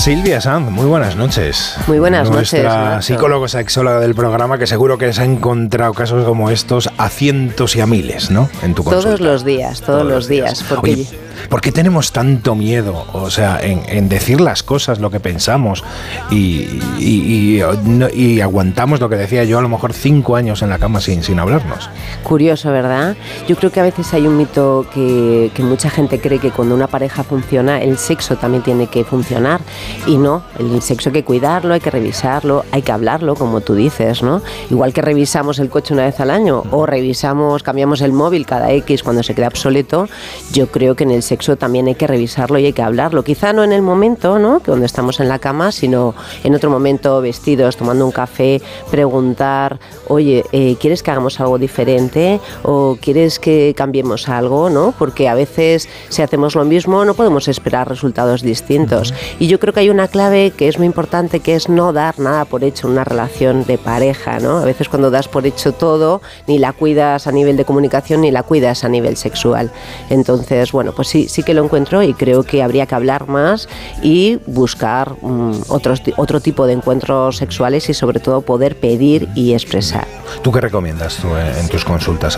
Silvia Sanz, muy buenas noches. Muy buenas noches. Nuestra psicóloga sexóloga del programa, que seguro que se ha encontrado casos como estos a cientos y a miles, ¿no? En tu consulta. Todos los días. Porque... Oye, ¿por qué tenemos tanto miedo, o sea, en decir las cosas, lo que pensamos y aguantamos lo que decía yo, a lo mejor 5 años en la cama sin hablarnos? Curioso, ¿verdad? Yo creo que a veces hay un mito que mucha gente cree que cuando una pareja funciona, el sexo también tiene que funcionar. Y no, el sexo hay que cuidarlo, hay que revisarlo, hay que hablarlo, como tú dices, ¿no? Igual que revisamos el coche una vez al año o cambiamos el móvil cada X cuando se queda obsoleto, yo creo que en el sexo también hay que revisarlo y hay que hablarlo. Quizá no en el momento, ¿no?, que cuando estamos en la cama, sino en otro momento, vestidos, tomando un café, preguntar, oye, ¿quieres que hagamos algo diferente? ¿O quieres que cambiemos algo? ¿No? Porque a veces, si hacemos lo mismo, no podemos esperar resultados distintos. Y yo creo que hay una clave que es muy importante, que es no dar nada por hecho en una relación de pareja, ¿no? A veces cuando das por hecho todo, ni la cuidas a nivel de comunicación, ni la cuidas a nivel sexual. Entonces, bueno, pues sí que lo encuentro y creo que habría que hablar más y buscar otro tipo de encuentros sexuales y sobre todo poder pedir y expresar. ¿Tú qué recomiendas en tus consultas